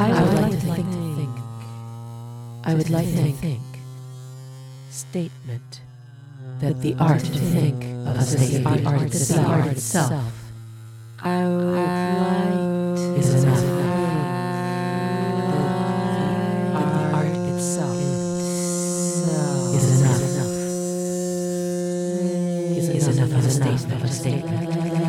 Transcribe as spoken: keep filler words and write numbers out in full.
I would like to think, think. I would like to think. Statement that the art to think of the state of the art itself. I would like is enough. That the art itself is enough. Is enough of a statement. Of a statement.